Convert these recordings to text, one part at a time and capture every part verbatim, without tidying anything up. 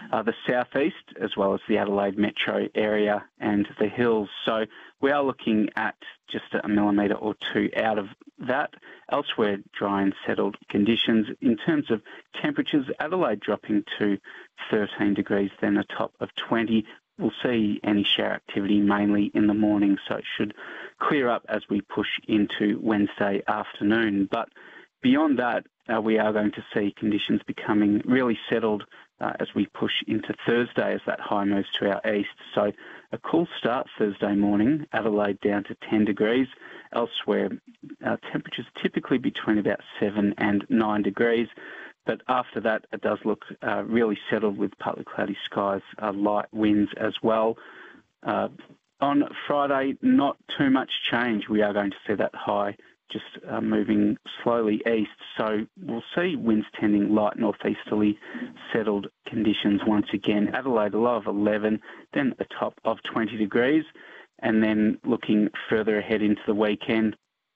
uh, the southeast, as well as the Adelaide metro area and the hills. So we are looking at just a millimetre or two out of that. Elsewhere, dry and settled conditions. In terms of temperatures, Adelaide dropping to thirteen degrees, then a top of twenty. We'll see any shower activity mainly in the morning, so it should clear up as we push into Wednesday afternoon. But beyond that, uh, we are going to see conditions becoming really settled uh, as we push into Thursday as that high moves to our east. So a cool start Thursday morning, Adelaide down to ten degrees. Elsewhere, uh, temperatures typically between about seven and nine degrees. But after that, it does look uh, really settled with partly cloudy skies, uh, light winds as well. Uh, on Friday, not too much change. We are going to see that high just uh, moving slowly east. So we'll see winds tending light northeasterly, settled conditions once again. Adelaide, a low of eleven, then a top of twenty degrees. And then looking further ahead into the weekend,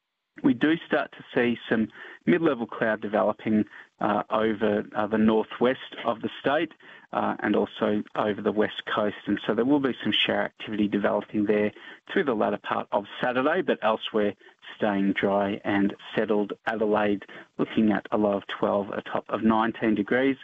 we do start to see some mid-level cloud developing uh, over uh, the northwest of the state uh, and also over the west coast. And so there will be some shower activity developing there through the latter part of Saturday, but elsewhere staying dry and settled. Adelaide looking at a low of twelve, a top of nineteen degrees.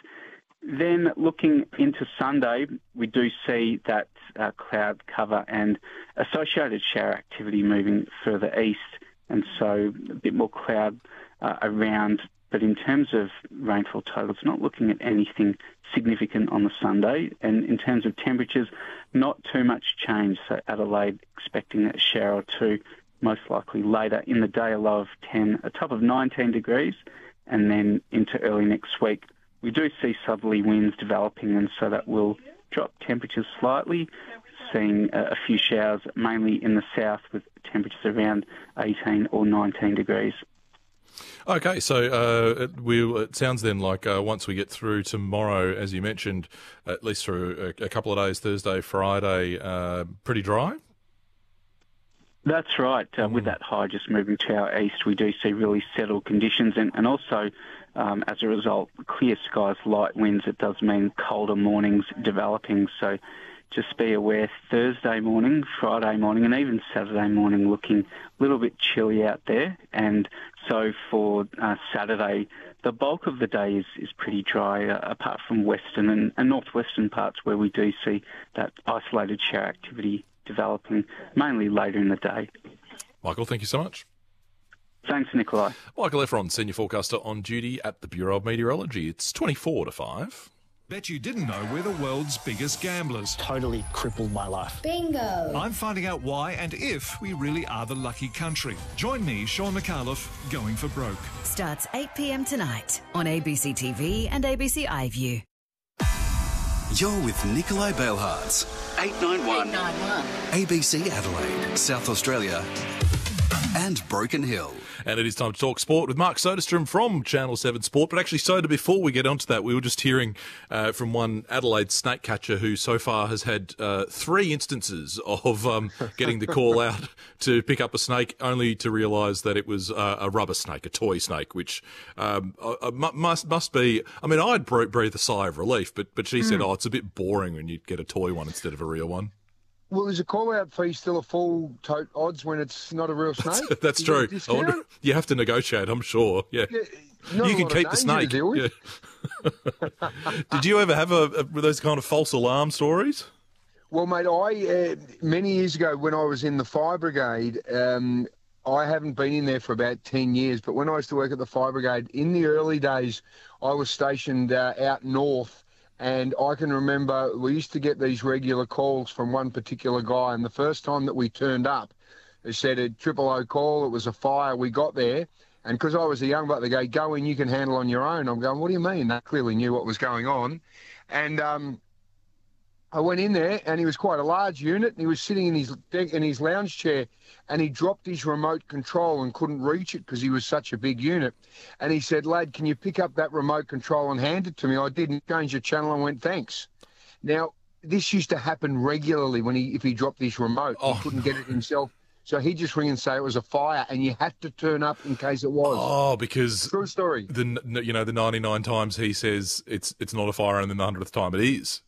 Then looking into Sunday, we do see that uh, cloud cover and associated shower activity moving further east. And so a bit more cloud uh, around. But in terms of rainfall totals, not looking at anything significant on the Sunday. And in terms of temperatures, not too much change. So Adelaide expecting a shower or two, most likely later in the day, a low of ten, a top of nineteen degrees. And then into early next week, we do see southerly winds developing, and so that will drop temperatures slightly, seeing a few showers mainly in the south with temperatures around eighteen or nineteen degrees. Okay, so uh, it, will, it sounds then like uh, once we get through tomorrow, as you mentioned, at least through a, a couple of days, Thursday, Friday, uh, pretty dry? That's right. Uh, mm. With that high just moving to our east, we do see really settled conditions, and, and also um, as a result, clear skies, light winds. It does mean colder mornings developing. So just be aware Thursday morning, Friday morning, and even Saturday morning looking a little bit chilly out there. And so for uh, Saturday, the bulk of the day is, is pretty dry, uh, apart from western and, and northwestern parts where we do see that isolated shower activity developing, mainly later in the day. Michael, thank you so much. Thanks, Nikolai. Michael Efron, Senior Forecaster on duty at the Bureau of Meteorology. It's twenty-four to five. Bet you didn't know we're the world's biggest gamblers. Totally crippled my life. Bingo. I'm finding out why and if we really are the lucky country. Join me, Sean McAuliffe, going for broke. Starts eight p m tonight on A B C T V and A B C iView. You're with Nikolai Bailhartz. eight nine one. eight nine one. A B C Adelaide, South Australia and Broken Hill. And it is time to talk sport with Mark Soderstrom from Channel seven Sport. But actually, Soder, before we get onto that, we were just hearing uh, from one Adelaide snake catcher who so far has had uh, three instances of um, getting the call out to pick up a snake, only to realise that it was uh, a rubber snake, a toy snake, which um, uh, must must be. I mean, I'd breathe a sigh of relief, but but she mm. said, "Oh, it's a bit boring when you get a toy one instead of a real one." Well, is a call-out fee still a full tote odds when it's not a real snake? That's, that's true. Wonder, you have to negotiate, I'm sure. Yeah, yeah you can keep the snake. Yeah. Did you ever have a, a, those kind of false alarm stories? Well, mate, I uh, many years ago when I was in the fire brigade, um, I haven't been in there for about ten years, but when I used to work at the fire brigade, in the early days, I was stationed uh, out north. And I can remember we used to get these regular calls from one particular guy. And the first time that we turned up, they said a triple O call, it was a fire. We got there. And because I was a young buck, they go, go in, you can handle on your own. I'm going, what do you mean? They clearly knew what was going on. And um, I went in there, and he was quite a large unit. And he was sitting in his deck, in his lounge chair, and he dropped his remote control and couldn't reach it because he was such a big unit. And he said, lad, can you pick up that remote control and hand it to me? I didn't change the channel and went, thanks. Now, this used to happen regularly when he, if he dropped his remote, oh. he couldn't get it himself. So he'd just ring and say it was a fire, and you had to turn up in case it was. Oh, because true story. The you know the ninety-nine times he says it's it's not a fire, and then the hundredth time it is.